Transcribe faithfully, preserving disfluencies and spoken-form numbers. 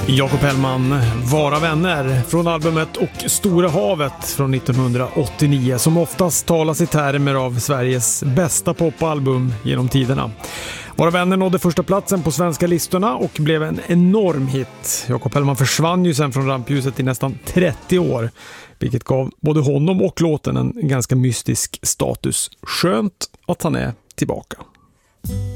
Jakob Hellman, Vara vänner, från albumet Och Stora havet från nittonhundraåttionio, som oftast talas i termer av Sveriges bästa popalbum genom tiderna. Vara vänner nådde första platsen på svenska listorna och blev en enorm hit. Jakob Hellman försvann ju sen från rampljuset i nästan trettio år, vilket gav både honom och låten en ganska mystisk status. Skönt att han är tillbaka.